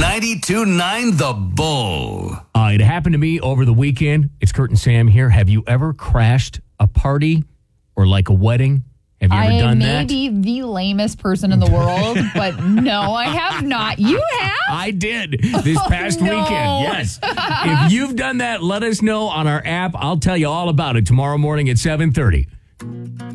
92.9 The Bull. It happened to me over the weekend. It's Kurt and Sam here. Have you ever crashed a party or like a wedding? Have you ever done that? I may be the lamest person in the world, but no, I have not. You have? I did this past weekend. Yes. If you've done that, let us know on our app. I'll tell you all about it tomorrow morning at 7:30.